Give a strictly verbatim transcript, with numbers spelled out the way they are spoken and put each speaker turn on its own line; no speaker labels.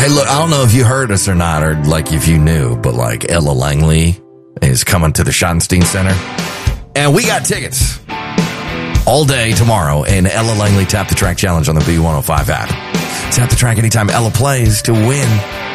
Hey, look, I don't know if you heard us or not, or like if you knew, but like Ella Langley is coming to the Schottenstein Center. And we got tickets all day tomorrow in Ella Langley Tap the Track Challenge on the B one oh five app. Tap the track anytime Ella plays to win